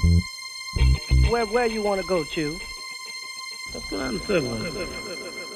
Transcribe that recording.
Where you want to go, Chew? Let's go down to 7.